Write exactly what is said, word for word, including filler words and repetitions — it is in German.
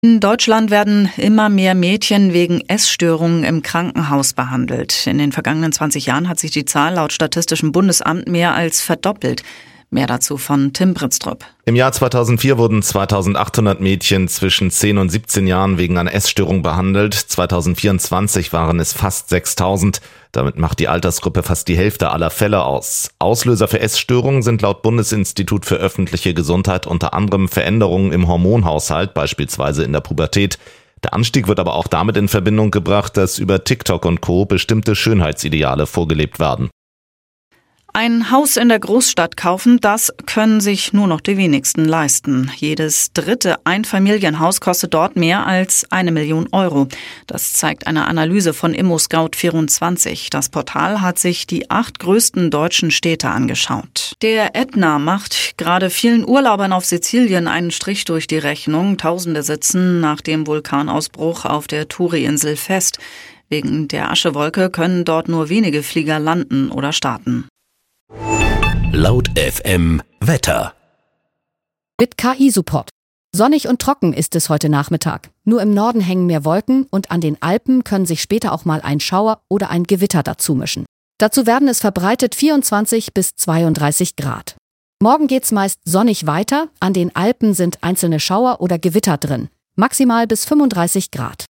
In Deutschland werden immer mehr Mädchen wegen Essstörungen im Krankenhaus behandelt. In den vergangenen zwanzig Jahren hat sich die Zahl laut Statistischem Bundesamt mehr als verdoppelt. Mehr dazu von Tim Britztrup. Im Jahr zweitausendvier wurden zweitausendachthundert Mädchen zwischen zehn und siebzehn Jahren wegen einer Essstörung behandelt. zweitausendvierundzwanzig waren es fast sechstausend. Damit macht die Altersgruppe fast die Hälfte aller Fälle aus. Auslöser für Essstörungen sind laut Bundesinstitut für öffentliche Gesundheit unter anderem Veränderungen im Hormonhaushalt, beispielsweise in der Pubertät. Der Anstieg wird aber auch damit in Verbindung gebracht, dass über TikTok und Co. bestimmte Schönheitsideale vorgelebt werden. Ein Haus in der Großstadt kaufen, das können sich nur noch die wenigsten leisten. Jedes dritte Einfamilienhaus kostet dort mehr als eine Million Euro. Das zeigt eine Analyse von ImmoScout vierundzwanzig. Das Portal hat sich die acht größten deutschen Städte angeschaut. Der Ätna macht gerade vielen Urlaubern auf Sizilien einen Strich durch die Rechnung. Tausende sitzen nach dem Vulkanausbruch auf der Turi-Insel fest. Wegen der Aschewolke können dort nur wenige Flieger landen oder starten. Laut F M Wetter. Mit K I-Support. Sonnig und trocken ist es heute Nachmittag. Nur im Norden hängen mehr Wolken und an den Alpen können sich später auch mal ein Schauer oder ein Gewitter dazumischen. Dazu werden es verbreitet vierundzwanzig bis zweiunddreißig Grad. Morgen geht's meist sonnig weiter. An den Alpen sind einzelne Schauer oder Gewitter drin. Maximal bis fünfunddreißig Grad.